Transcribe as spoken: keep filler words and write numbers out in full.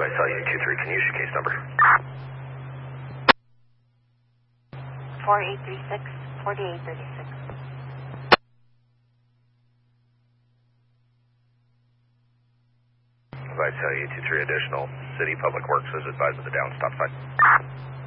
Visalia two three, can you use your case number? four eight three six, four eight three six. Visalia two three, additional. City Public Works is advised of the down stop sign.